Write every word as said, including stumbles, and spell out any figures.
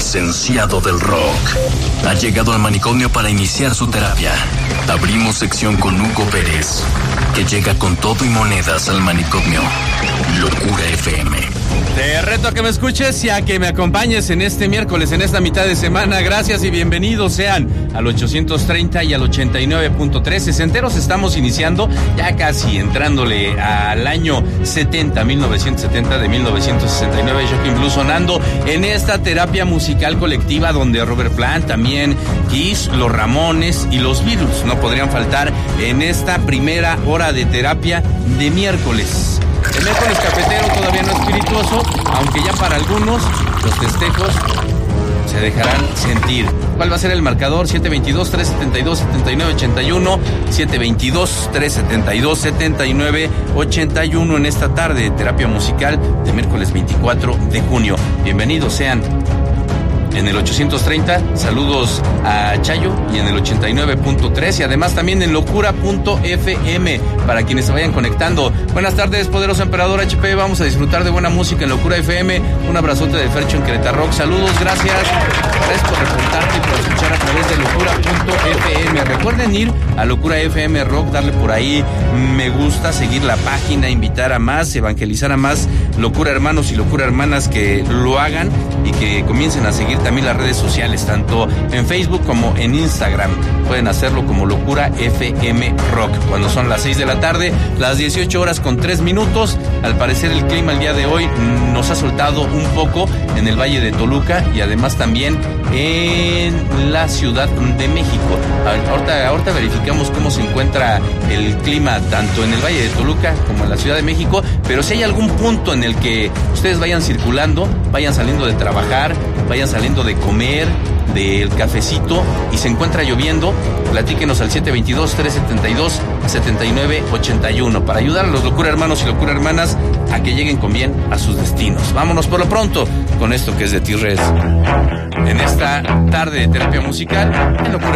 licenciado del rock. Ha llegado al manicomio para iniciar su terapia. Abrimos sección con Hugo Pérez, que llega con todo y monedas al manicomio. Locura F M. Te reto a que me escuches y a que me acompañes en este miércoles, en esta mitad de semana. Gracias y bienvenidos sean al ochocientos treinta y al ochenta y nueve punto tres. Sesenteros, estamos iniciando, ya casi entrándole al año setenta, mil novecientos setenta, de mil novecientos sesenta y nueve. Shocking Blue sonando en esta terapia musical colectiva donde Robert Plant, también Kiss, los Ramones y los Beatles no podrían faltar en esta primera hora de terapia de miércoles. El miércoles cafetero todavía no espirituoso, aunque ya para algunos los festejos se dejarán sentir. ¿Cuál va a ser el marcador? siete veintidós, trescientos setenta y dos, setenta y nueve ochenta y uno, siete veintidós, trescientos setenta y dos, setenta y nueve ochenta y uno en esta tarde de terapia musical de miércoles veinticuatro de junio. Bienvenidos sean. En el ochocientos treinta, saludos a Chayo, y en el ochenta y nueve punto tres, y además también en locura punto f m para quienes se vayan conectando. Buenas tardes, poderoso emperador H P. Vamos a disfrutar de buena música en Locura F M. Un abrazote de Fercho en Querétaro Rock. Saludos, gracias. Gracias por reportarte y por escuchar a través de locura punto f m. Recuerden ir a Locura F M Rock, darle por ahí me gusta, seguir la página, invitar a más, evangelizar a más Locura Hermanos y Locura Hermanas que lo hagan y que comiencen a seguir también las redes sociales, tanto en Facebook como en Instagram. Pueden hacerlo como Locura F M Rock. Cuando son las seis de la tarde, las dieciocho horas con tres minutos. Al parecer el clima el día de hoy nos ha soltado un poco en el Valle de Toluca y además también en la Ciudad de México. Ahorita, ahorita verificamos cómo se encuentra el clima tanto en el Valle de Toluca como en la Ciudad de México, pero si hay algún punto en el que ustedes vayan circulando, vayan saliendo de trabajar, vayan saliendo de comer, del cafecito y se encuentra lloviendo, platíquenos al siete veintidós, trescientos setenta y dos, setenta y nueve ochenta y uno para ayudar a los Locura Hermanos y Locura Hermanas a que lleguen con bien a sus destinos. Vámonos por lo pronto con esto que es de T-Red en esta tarde de terapia musical en Locura